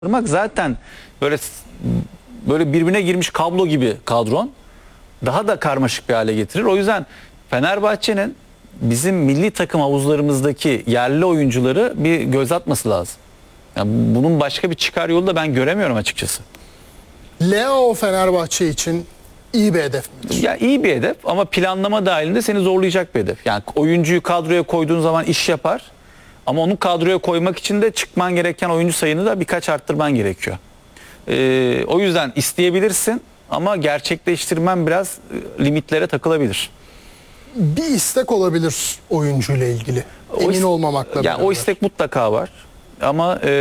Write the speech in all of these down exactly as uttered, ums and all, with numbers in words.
zaten böyle böyle birbirine girmiş kablo gibi kadron daha da karmaşık bir hale getirir. O yüzden Fenerbahçe'nin bizim milli takım havuzlarımızdaki yerli oyuncuları bir göz atması lazım. Yani bunun başka bir çıkar yolu da ben göremiyorum açıkçası. Leao Fenerbahçe için iyi bir hedef midir? Ya iyi bir hedef ama planlama dahilinde seni zorlayacak bir hedef. Yani oyuncuyu kadroya koyduğun zaman iş yapar. Ama onu kadroya koymak için de çıkman gereken oyuncu sayını da birkaç arttırman gerekiyor. Ee, o yüzden isteyebilirsin ama gerçekleştirmen biraz limitlere takılabilir. Bir istek olabilir oyuncuyla ilgili. Emin o olmamakla yani beraber. O istek mutlaka var. Ama e,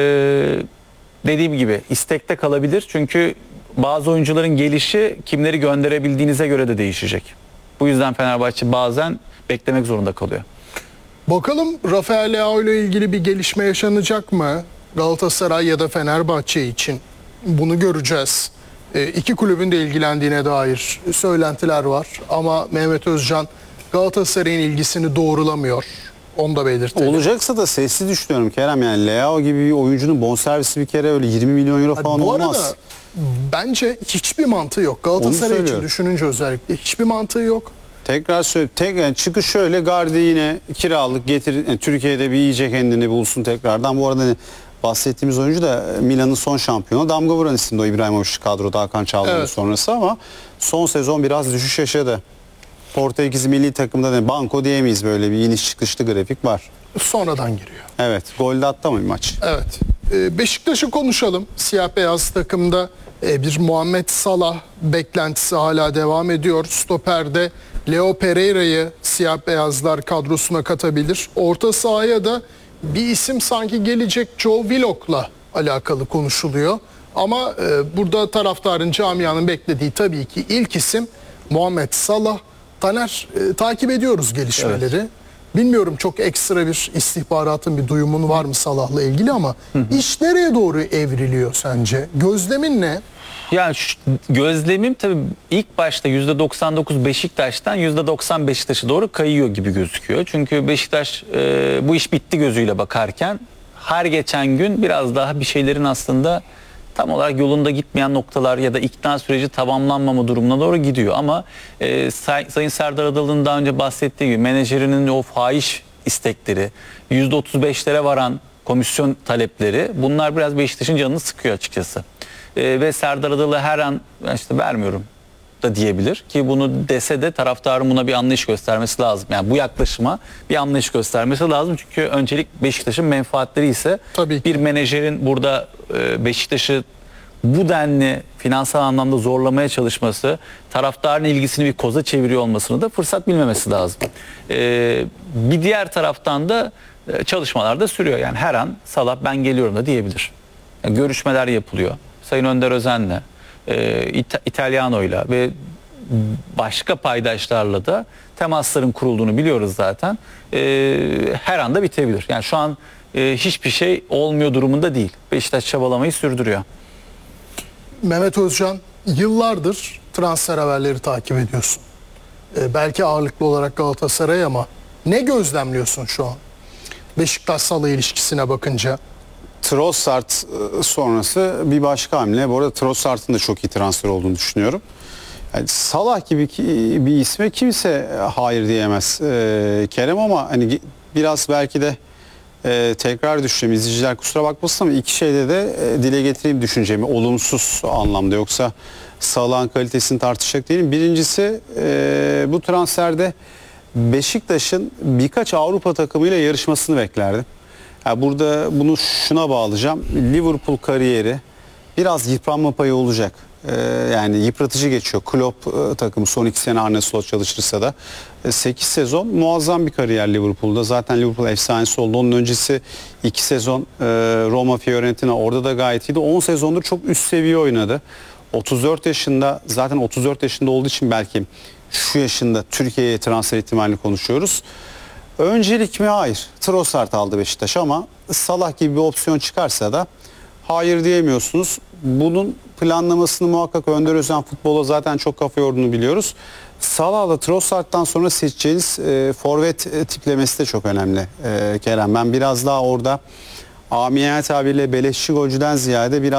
dediğim gibi istekte kalabilir. Çünkü bazı oyuncuların gelişi kimleri gönderebildiğinize göre de değişecek. Bu yüzden Fenerbahçe bazen beklemek zorunda kalıyor. Bakalım Rafael Leao ile ilgili bir gelişme yaşanacak mı? Galatasaray ya da Fenerbahçe için bunu göreceğiz. E, iki kulübün de ilgilendiğine dair söylentiler var. Ama Mehmet Özcan Galatasaray'ın ilgisini doğrulamıyor. Onu da belirtelim. Olacaksa da sesli düşünüyorum Kerem. Yani Leao gibi bir oyuncunun bonservisi bir kere öyle yirmi milyon euro falan Bu arada olmaz. bence hiçbir mantığı yok. Galatasaray için düşününce özellikle hiçbir mantığı yok. Tekrar söyle, tek, yani çıkış şöyle, Gardi yine kiralık getir, yani Türkiye'de bir iyice kendini bulsun tekrardan. Bu arada hani bahsettiğimiz oyuncu da Milan'ın son şampiyonu. Damga vuran isimdi o İbrahimovic kadroda Hakan Çalhanoğlu Evet. sonrası ama son sezon biraz düşüş yaşadı. Portekiz milli takımda da banko diyemeyiz, böyle bir iniş çıkışlı grafik var. Sonradan giriyor. Evet, golde attı mı bir maç? Evet. Ee, Beşiktaş'ı konuşalım. Siyah beyaz takımda e, bir Muhammed Salah beklentisi hala devam ediyor. Stoper'de Leo Pereira'yı siyah beyazlar kadrosuna katabilir. Orta sahaya da bir isim sanki gelecek, Joe Willock'la alakalı konuşuluyor. Ama e, burada taraftarın, camianın beklediği tabii ki ilk isim Muhammed Salah. Taner, e, takip ediyoruz gelişmeleri. Evet. Bilmiyorum, çok ekstra bir istihbaratın, bir duyumun var mı Salah'la ilgili ama hı hı. iş nereye doğru evriliyor sence? Gözlemin ne? Yani şu, gözlemim tabii ilk başta yüzde doksan dokuz Beşiktaş'tan yüzde doksan Beşiktaş'a doğru kayıyor gibi gözüküyor. Çünkü Beşiktaş e, bu iş bitti gözüyle bakarken her geçen gün biraz daha bir şeylerin aslında tam olarak yolunda gitmeyen noktalar ya da ikna süreci tamamlanmama durumuna doğru gidiyor. Ama e, Say, Sayın Serdar Adalı'nın daha önce bahsettiği gibi menajerinin o fahiş istekleri, yüzde otuz beşlere varan komisyon talepleri, bunlar biraz Beşiktaş'ın canını sıkıyor açıkçası. E, ve Serdar Adalı her an işte vermiyorum da diyebilir ki bunu dese de taraftarın buna bir anlayış göstermesi lazım. Yani bu yaklaşıma bir anlayış göstermesi lazım. Çünkü öncelik Beşiktaş'ın menfaatleri ise Tabii. bir menajerin burada e, Beşiktaş'ı bu denli finansal anlamda zorlamaya çalışması, taraftarın ilgisini bir koza çeviriyor olmasını da fırsat bilmemesi lazım. E, bir diğer taraftan da e, çalışmalar da sürüyor. Yani her an Salah ben geliyorum da diyebilir. Yani görüşmeler yapılıyor. Sayın Önder Özen'le, e, İta- İtalyano'yla ve başka paydaşlarla da temasların kurulduğunu biliyoruz zaten. E, her anda bitebilir. Yani şu an e, hiçbir şey olmuyor durumunda değil. Beşiktaş çabalamayı sürdürüyor. Mehmet Özcan, yıllardır transfer haberleri takip ediyorsun. Ee, belki ağırlıklı olarak Galatasaray ama ne gözlemliyorsun şu an Beşiktaş-Salah ilişkisine bakınca? Trossard sonrası bir başka hamle. Bu arada Trossard'ın da çok iyi transfer olduğunu düşünüyorum. Yani Salah gibi bir isme kimse hayır diyemez ee, Kerem, ama hani biraz belki de e, tekrar düşeceğim, izleyiciler kusura bakmasın ama iki şeyde de e, dile getireyim düşüncemi olumsuz anlamda, yoksa Salah'ın kalitesini tartışacak değilim. Birincisi e, bu transferde Beşiktaş'ın birkaç Avrupa takımıyla yarışmasını beklerdim. Yani burada bunu şuna bağlayacağım. Liverpool kariyeri biraz yıpranma payı olacak. Ee, yani yıpratıcı geçiyor. Klopp e, takımı son iki sene Arne Slot çalıştırsa da e, sekiz sezon muazzam bir kariyer Liverpool'da. Zaten Liverpool efsanesi oldu. Onun öncesi iki sezon e, Roma, Fiorentina, orada da gayet iyiydi. on sezondur çok üst seviye oynadı. otuz dört yaşında, zaten otuz dört yaşında olduğu için belki şu yaşında Türkiye'ye transfer ihtimalini konuşuyoruz. Öncelik mi? Hayır. Trossard aldı Beşiktaş ama Salah gibi bir opsiyon çıkarsa da hayır diyemiyorsunuz. Bunun planlamasını muhakkak Önder Özen futbola zaten çok kafa yorduğunu biliyoruz. Salah'la Trossard'dan sonra seçeceğiniz e, forvet e, tiplemesi de çok önemli e, Kerem. Ben biraz daha orada amiyane tabirle beleşçi golcüden ziyade biraz